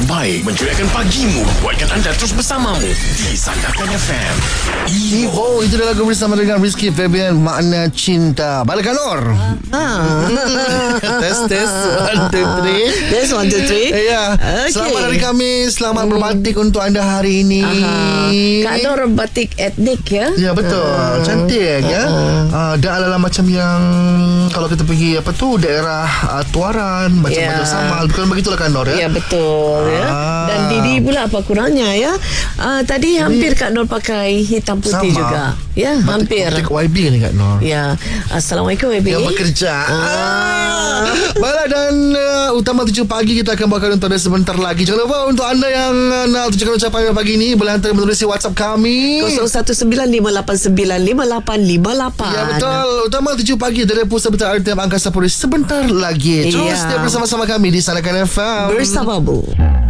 terbaik menceriakan pagimu, buatkan anda terus bersamamu di Sandakan FM. Evo, itu dah lagu bersama dengan Rizky Febian, Makna Cinta. Bala Kanor. Test 1, 2, 3. That's 1, 2, 3. Ya, Okay. selamat hari Khamis. Selamat berbatik untuk anda hari ini. Kak Nur batik etnik ya. Ya, betul. Cantik ya. Dan ala macam yang kalau kita pergi daerah Tuaran, macam Samal, bukan begitulah kan Nur ya. Ya betul ya. Dan Didi pula apa kurangnya ya. Tadi hampir Kak Nur pakai hitam putih Sama. juga. Ya, hampir. Batik YB ni Kak Nur. Ya. Assalamualaikum Baby. Yang bekerja. Baiklah, dan utama 7 pagi kita akan bawakan untuk anda sebentar lagi. Jangan lupa untuk anda yang nak tujukan ucapan pagi ini, boleh hantar menerusi WhatsApp kami 0195895858. Ya betul. Utama 7 pagi dari Pusat Berita RTM Angkasa Puri sebentar lagi. Terus Ya. stay bersama-sama kami di Sandakan FM Bersama Bu.